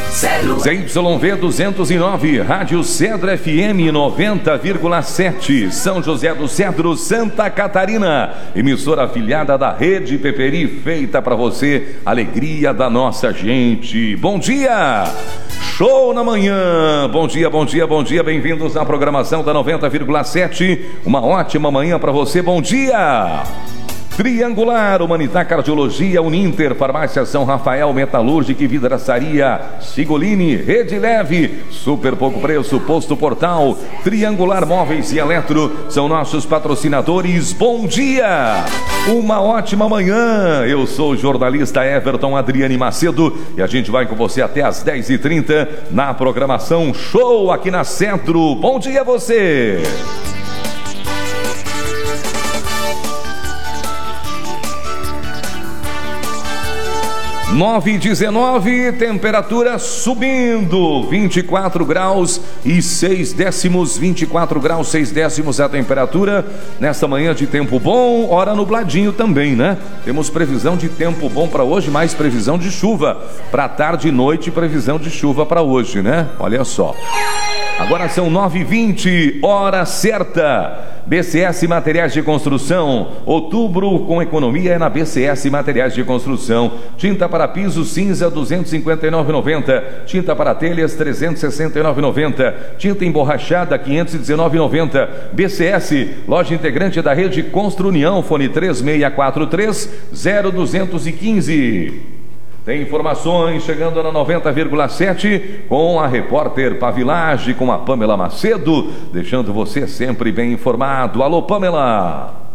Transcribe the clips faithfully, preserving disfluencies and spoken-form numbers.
Z Y V duzentos e nove, Rádio Cedro F M noventa vírgula sete, São José do Cedro, Santa Catarina. Emissora afiliada da Rede Peperi, feita para você, alegria da nossa gente. Bom dia! Show na manhã! Bom dia, bom dia, bom dia. Bem-vindos à programação da noventa vírgula sete. Uma ótima manhã para você. Bom dia! Triangular, Humanitar Cardiologia, Uninter, Farmácia São Rafael, Metalúrgica e Vidraçaria, Sigolini, Rede Leve, super pouco preço, Posto Portal, Triangular Móveis e Eletro, são nossos patrocinadores. Bom dia! Uma ótima manhã! Eu sou o jornalista Everton Adriane Macedo e a gente vai com você até às dez e trinta na programação Show aqui na Cedro. Bom dia a você! nove e dezenove, temperatura subindo, vinte e quatro graus e seis décimos, vinte e quatro graus, seis décimos a temperatura nesta manhã de tempo bom, hora nubladinho também, né? Temos previsão de tempo bom para hoje, mais previsão de chuva para tarde e noite, previsão de chuva para hoje, né? Olha só. Agora são nove e vinte, hora certa. B C S Materiais de Construção, outubro com economia é na B C S Materiais de Construção. Tinta para piso cinza duzentos e cinquenta e nove reais e noventa centavos, tinta para telhas trezentos e sessenta e nove reais e noventa centavos, tinta emborrachada quinhentos e dezenove reais e noventa centavos. B C S, loja integrante da rede Construnião, fone três seis quatro três, zero dois um cinco. Tem informações chegando na noventa vírgula sete com a repórter Pavilage, com a Pamela Macedo, deixando você sempre bem informado. Alô, Pamela!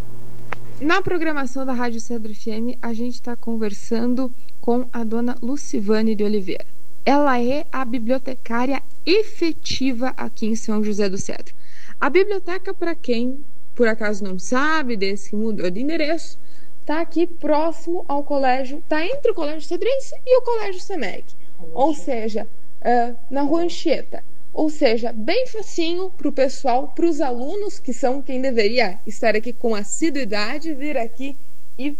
Na programação da Rádio Cedro F M, a gente está conversando com a dona Lucivane de Oliveira. Ela é a bibliotecária efetiva aqui em São José do Cedro. A biblioteca, para quem por acaso não sabe, desse que mudou de endereço, está aqui próximo ao colégio, está entre o Colégio Cedrense e o Colégio SEMEC, ou seja, uh, na Rua Anchieta, ou seja, bem facinho para o pessoal, para os alunos, que são quem deveria estar aqui com assiduidade, vir aqui e,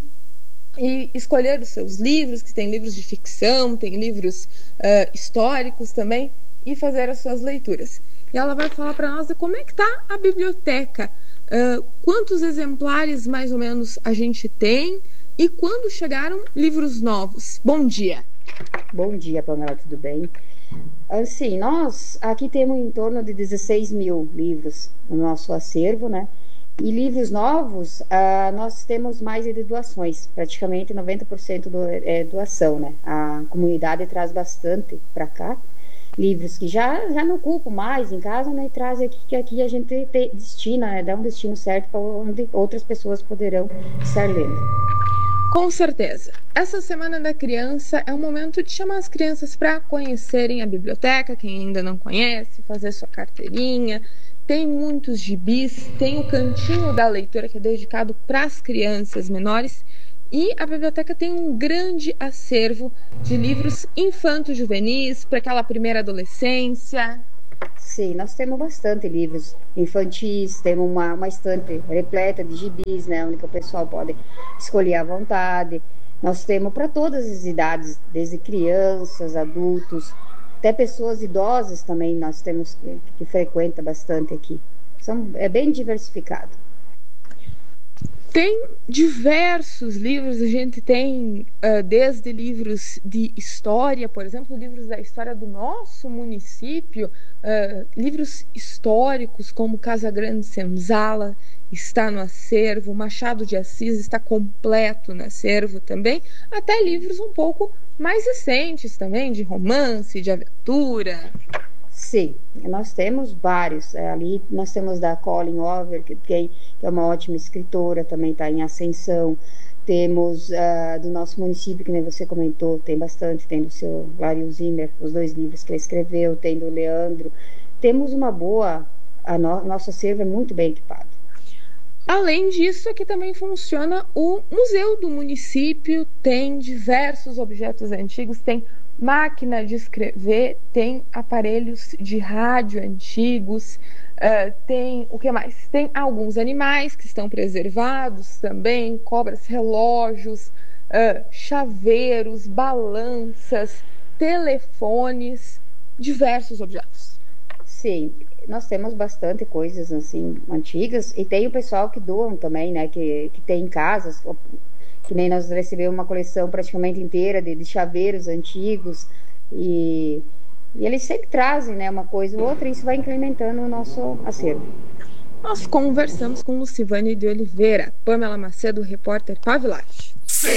e escolher os seus livros, que tem livros de ficção, tem livros uh, históricos também, e fazer as suas leituras. E ela vai falar para nós de como é que está a biblioteca, Uh, quantos exemplares mais ou menos a gente tem e quando chegaram livros novos. Bom dia. Bom dia, Pamela, tudo bem? Assim, nós aqui temos em torno de dezesseis mil livros no nosso acervo, né? E livros novos, uh, nós temos mais de doações, praticamente noventa por cento do, é doação, né? A comunidade traz bastante para cá. Livros que já, já não ocupo mais em casa, né, e traz aqui, que aqui a gente te, destina, né, dá um destino certo para onde outras pessoas poderão estar lendo. Com certeza. Essa Semana da Criança é um momento de chamar as crianças para conhecerem a biblioteca, quem ainda não conhece, fazer sua carteirinha. Tem muitos gibis, tem o Cantinho da Leitura, que é dedicado para as crianças menores. E a biblioteca tem um grande acervo de livros infanto-juvenis para aquela primeira adolescência. Sim, nós temos bastante livros infantis, temos uma, uma estante repleta de gibis, né, onde o pessoal pode escolher à vontade. Nós temos para todas as idades, desde crianças, adultos, até pessoas idosas também nós temos que, que frequenta bastante aqui. São, é bem diversificado. Tem diversos livros, a gente tem uh, desde livros de história, por exemplo, livros da história do nosso município, uh, livros históricos como Casa Grande Senzala está no acervo, Machado de Assis está completo no acervo também, até livros um pouco mais recentes também, de romance, de aventura. Sim, nós temos vários. É, ali nós temos da Colleen Over, que, que é uma ótima escritora, também está em ascensão. Temos uh, do nosso município, que nem você comentou, tem bastante. Tem do seu Lário Zimmer, os dois livros que ele escreveu, tem do Leandro. Temos uma boa... A no, nosso acervo é muito bem equipado. Além disso, aqui também funciona o Museu do Município, tem diversos objetos antigos, tem máquina de escrever, tem aparelhos de rádio antigos, uh, tem o que mais? Tem alguns animais que estão preservados também, cobras, relógios, uh, chaveiros, balanças, telefones, diversos objetos. Sim, nós temos bastante coisas assim antigas e tem o pessoal que doam também, né? Que, que tem em casas, que nem nós recebemos uma coleção praticamente inteira de, de chaveiros antigos e, e eles sempre trazem, né? Uma coisa ou outra e isso vai incrementando o nosso acervo. Nós conversamos com Lucivane de Oliveira, Pamela Macedo, repórter Pavilate.